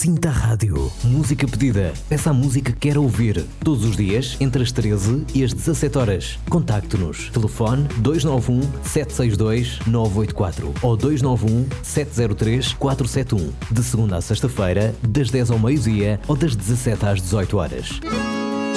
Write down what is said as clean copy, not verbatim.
Sinta a Rádio. Música pedida. Peça a música que quer ouvir. Todos os dias, entre as 13 e as 17 horas. Contacte-nos. Telefone 291 762 984 ou 291 703 471. De segunda a sexta-feira, das 10 ao meio-dia ou das 17 às 18 horas.